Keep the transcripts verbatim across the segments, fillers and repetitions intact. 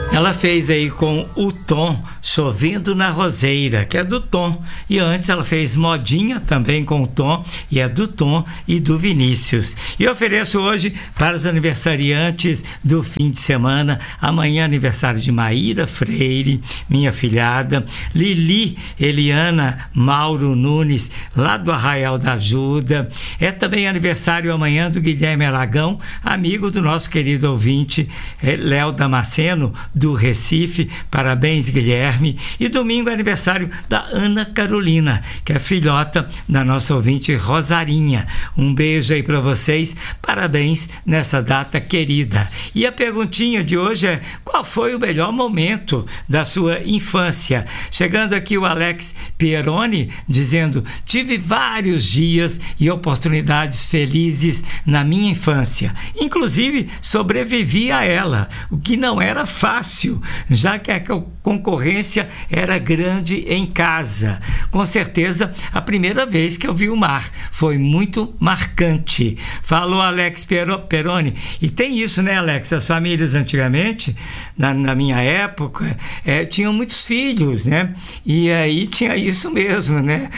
Ela fez aí com o Tom, Chovendo na Roseira, que é do Tom. E antes ela fez Modinha também com o Tom, e é do Tom e do Vinícius. E eu ofereço hoje para os aniversariantes do fim de semana. Amanhã aniversário de Maíra Freire, minha filhada, Lili Eliana Mauro Nunes, lá do Arraial da Ajuda. É também aniversário amanhã do Guilherme Aragão, amigo do nosso querido ouvinte Léo Damasceno, do Recife. Parabéns, Guilherme. E domingo é aniversário da Ana Carolina, que é filhota da nossa ouvinte Rosarinha. Um beijo aí para vocês, parabéns nessa data querida. E a perguntinha de hoje é: qual foi o melhor momento da sua infância? Chegando aqui o Alex Pieroni dizendo: tive vários dias e oportunidades felizes na minha infância, inclusive sobrevivi a ela, o que não era fácil, já que a concorrência era grande em casa. Com certeza, a primeira vez que eu vi o mar foi muito marcante. Falou Alex Peroni. E tem isso, né, Alex? As famílias antigamente, na, na minha época, é, tinham muitos filhos, né? E aí tinha isso mesmo, né?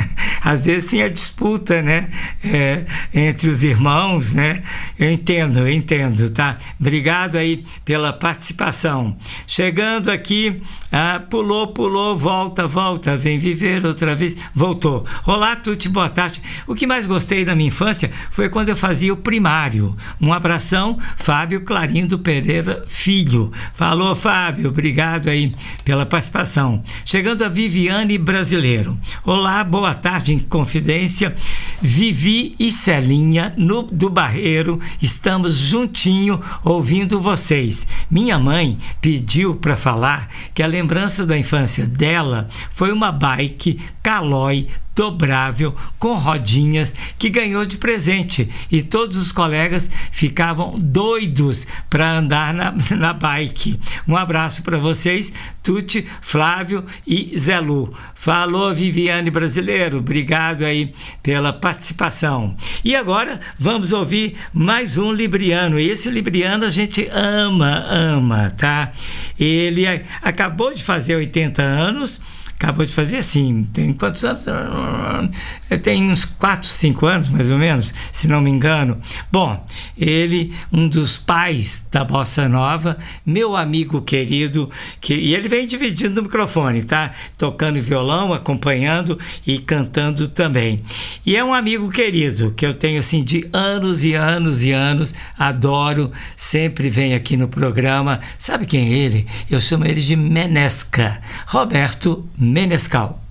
Às vezes tinha disputa, né? É, entre os irmãos, né? Eu entendo, eu entendo, tá? Obrigado aí pela participação. Chegando aqui, ah, pulou, pulou, volta, volta, vem viver outra vez, voltou. Olá, Tuti, boa tarde. O que mais gostei da minha infância foi quando eu fazia o primário. Um abração, Fábio Clarindo Pereira Filho. Falou, Fábio, obrigado aí pela participação. Chegando a Viviane Brasileiro. Olá, boa tarde, em confidência. Vivi e Celinha, no, do Barreiro, estamos juntinho ouvindo vocês. Minha mãe pediu para falar que a lembrança da infância dela foi uma bike Caloi dobrável com rodinhas que ganhou de presente, e todos os colegas ficavam doidos para andar na, na bike. Um abraço para vocês, Tuti, Flávio e Zé Lu. Falou, Viviane Brasileiro, obrigado aí pela participação. E agora vamos ouvir mais um libriano, e esse libriano a gente ama, ama, tá? Ele acabou de fazer oitenta anos. Acabou de fazer, sim. Tem quantos anos? Tem uns quatro, cinco anos, mais ou menos, se não me engano. Bom, ele, um dos pais da Bossa Nova, meu amigo querido, que, e ele vem dividindo o microfone, tá? Tocando violão, acompanhando e cantando também. E é um amigo querido, que eu tenho, assim, de anos e anos e anos, adoro, sempre vem aqui no programa. Sabe quem é ele? Eu chamo ele de Menesca, Roberto Menescal.